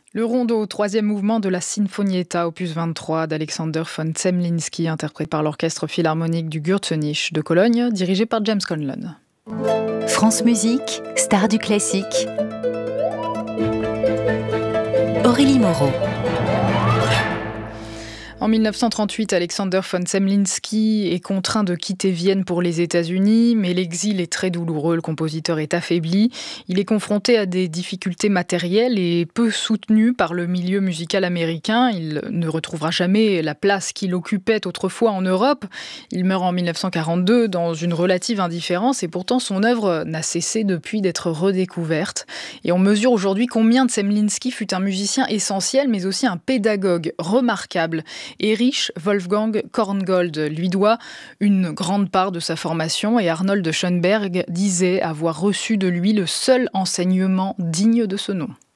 Le rondo, troisième mouvement de la Sinfonietta, opus 23 d'Alexander von Zemlinsky, interprété par l'Orchestre philharmonique du Gürzenich de Cologne, dirigé par James Conlon. France Musique, star du classique. Aurélie Moreau. En 1938, Alexander von Zemlinsky est contraint de quitter Vienne pour les États-Unis, mais l'exil est très douloureux, le compositeur est affaibli. Il est confronté à des difficultés matérielles et peu soutenu par le milieu musical américain. Il ne retrouvera jamais la place qu'il occupait autrefois en Europe. Il meurt en 1942 dans une relative indifférence et pourtant son œuvre n'a cessé depuis d'être redécouverte. Et on mesure aujourd'hui combien Zemlinsky fut un musicien essentiel, mais aussi un pédagogue remarquable. Erich Wolfgang Korngold lui doit une grande part de sa formation et Arnold Schoenberg disait avoir reçu de lui le seul enseignement digne de ce nom.